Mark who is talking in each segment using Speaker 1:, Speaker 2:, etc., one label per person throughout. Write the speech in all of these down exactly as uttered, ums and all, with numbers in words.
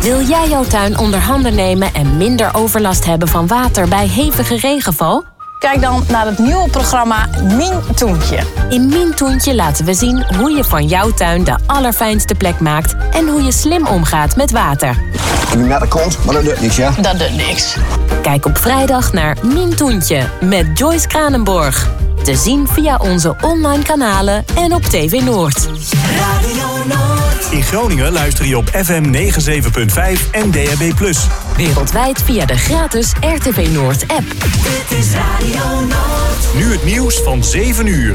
Speaker 1: Wil jij jouw tuin onder handen nemen en minder overlast hebben van water bij hevige regenval?
Speaker 2: Kijk dan naar het nieuwe programma Mientoentje.
Speaker 1: In Mientoentje laten we zien hoe je van jouw tuin de allerfijnste plek maakt en hoe je slim omgaat met water.
Speaker 3: Naar de kont, maar dat doet niks, ja?
Speaker 2: Dat doet niks.
Speaker 1: Kijk op vrijdag naar Mientoentje met Joyce Kranenborg. Te zien via onze online kanalen en op T V Noord.
Speaker 4: Radio Noord.
Speaker 5: In Groningen luister je op F M negenenzeventig punt vijf en D A B plus.
Speaker 1: Wereldwijd via de gratis R T V Noord app.
Speaker 4: Dit is Radio Noord.
Speaker 5: Nu het nieuws van zeven uur.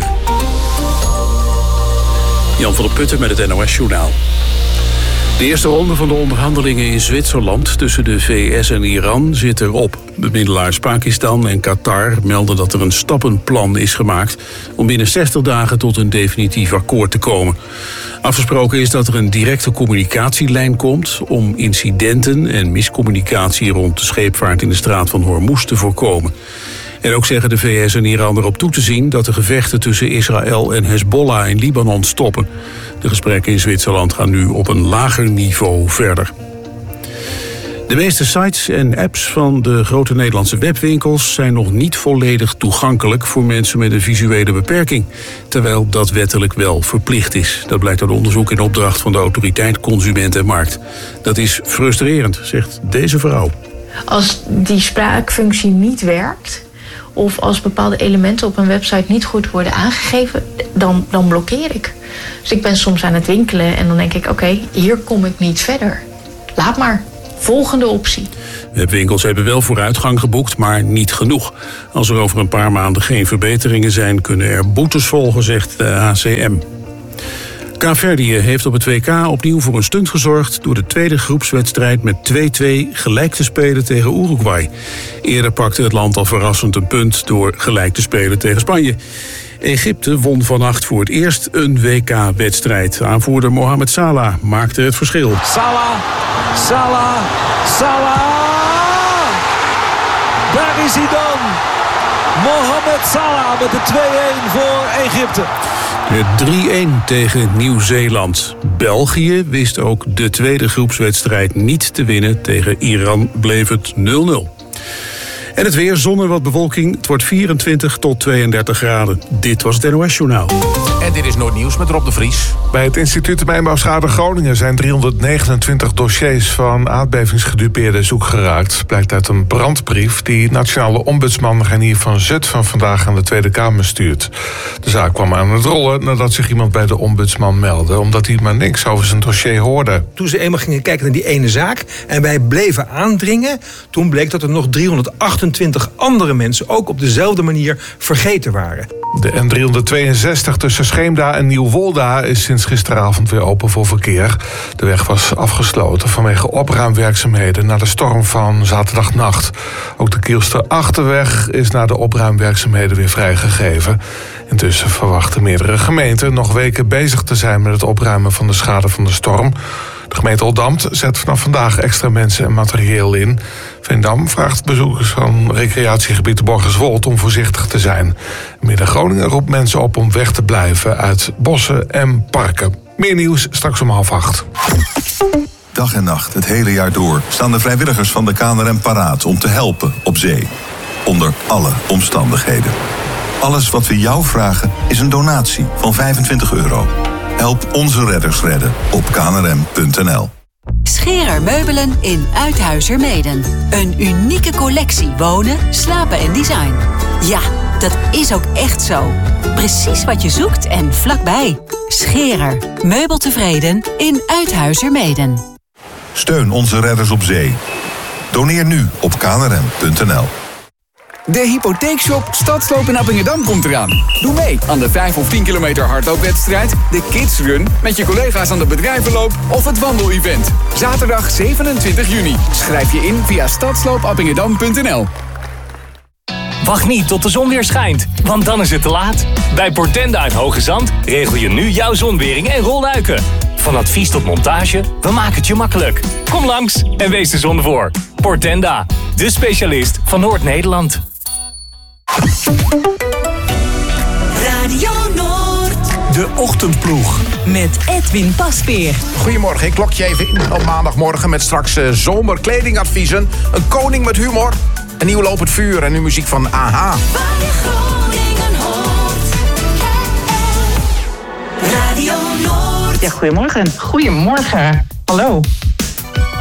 Speaker 6: Jan van der Putten met het N O S-journaal. De eerste ronde van de onderhandelingen in Zwitserland tussen de V S en Iran zit erop. Bemiddelaars Pakistan en Qatar melden dat er een stappenplan is gemaakt om binnen zestig dagen tot een definitief akkoord te komen. Afgesproken is dat er een directe communicatielijn komt om incidenten en miscommunicatie rond de scheepvaart in de straat van Hormuz te voorkomen. En ook zeggen de V S en Iran erop toe te zien dat de gevechten tussen Israël en Hezbollah in Libanon stoppen. De gesprekken in Zwitserland gaan nu op een lager niveau verder. De meeste sites en apps van de grote Nederlandse webwinkels zijn nog niet volledig toegankelijk voor mensen met een visuele beperking, terwijl dat wettelijk wel verplicht is. Dat blijkt uit onderzoek in opdracht van de Autoriteit Consument en Markt. Dat is frustrerend, zegt deze vrouw.
Speaker 7: Als die spraakfunctie niet werkt, of als bepaalde elementen op een website niet goed worden aangegeven, dan, dan blokkeer ik. Dus ik ben soms aan het winkelen en dan denk ik, oké, okay, hier kom ik niet verder. Laat maar. Volgende optie.
Speaker 6: Webwinkels hebben wel vooruitgang geboekt, maar niet genoeg. Als er over een paar maanden geen verbeteringen zijn, kunnen er boetes volgen, zegt de A C M. Kaapverdië heeft op het W K opnieuw voor een stunt gezorgd door de tweede groepswedstrijd met twee-twee gelijk te spelen tegen Uruguay. Eerder pakte het land al verrassend een punt door gelijk te spelen tegen Spanje. Egypte won vannacht voor het eerst een W K-wedstrijd. Aanvoerder Mohamed Salah maakte het verschil.
Speaker 8: Salah, Salah, Salah! Daar is hij dan! Mohamed Salah met de twee-een voor Egypte.
Speaker 6: Het drie-een tegen Nieuw-Zeeland. België wist ook de tweede groepswedstrijd niet te winnen. Tegen Iran bleef het nul nul. En het weer, zonder wat bewolking. Het wordt vierentwintig tot tweeëndertig graden. Dit was het N O S-journaal.
Speaker 9: En dit is Noord Nieuws met Rob de Vries.
Speaker 10: Bij het Instituut Mijnbouwschade Groningen zijn driehonderdnegenentwintig dossiers van aardbevingsgedupeerden zoek geraakt. Blijkt uit een brandbrief die nationale ombudsman Reinier van Zutphen vandaag aan de Tweede Kamer stuurt. De zaak kwam aan het rollen nadat zich iemand bij de ombudsman meldde, omdat hij maar niks over zijn dossier hoorde.
Speaker 11: Toen ze eenmaal gingen kijken naar die ene zaak en wij bleven aandringen, toen bleek dat er nog driehonderdachtentwintig andere mensen ook op dezelfde manier vergeten waren.
Speaker 10: De N driehonderdtweeënzestig tussen Scheemda en Nieuwolda is sinds gisteravond weer open voor verkeer. De weg was afgesloten vanwege opruimwerkzaamheden na de storm van zaterdagnacht. Ook de Kielster Achterweg is na de opruimwerkzaamheden weer vrijgegeven. Intussen verwachten meerdere gemeenten nog weken bezig te zijn met het opruimen van de schade van de storm. De gemeente Oldambt zet vanaf vandaag extra mensen en materieel in. Veendam vraagt bezoekers van recreatiegebied Borgerswold om voorzichtig te zijn. Midden-Groningen roept mensen op om weg te blijven uit bossen en parken. Meer nieuws straks om half acht.
Speaker 12: Dag en nacht, het hele jaar door, staan de vrijwilligers van de K N R M paraat om te helpen op zee. Onder alle omstandigheden. Alles wat we jou vragen is een donatie van vijfentwintig euro. Help onze redders redden op k n r m punt n l.
Speaker 13: Scherer Meubelen in Uithuizermeeden. Een unieke collectie wonen, slapen en design. Ja, dat is ook echt zo. Precies wat je zoekt en vlakbij. Scherer. Meubeltevreden in Uithuizermeeden.
Speaker 12: Steun onze redders op zee. Doneer nu op k n r m punt n l.
Speaker 14: De hypotheekshop Stadsloop in Appingedam komt eraan. Doe mee aan de vijf of tien kilometer hardloopwedstrijd, de Kids Run met je collega's aan de bedrijvenloop of het wandelevent. Zaterdag zevenentwintig juni. Schrijf je in via stadsloop-appingedam punt n l.
Speaker 15: Wacht niet tot de zon weer schijnt, want dan is het te laat. Bij Portenda uit Hoge Zand regel je nu jouw zonwering en rolluiken. Van advies tot montage, we maken het je makkelijk. Kom langs en wees de zon voor. Portenda, de specialist van Noord-Nederland.
Speaker 4: Radio Noord.
Speaker 5: De Ochtendploeg.
Speaker 16: met Edwin Paspeer.
Speaker 9: Goedemorgen, ik klok je even in op maandagmorgen met straks uh, zomerkledingadviezen. Een koning met humor, een nieuw lopend vuur en nu muziek van A H.
Speaker 4: Waar je Groningen hoort. Radio Noord.
Speaker 17: Ja, goedemorgen. Goedemorgen. Hallo.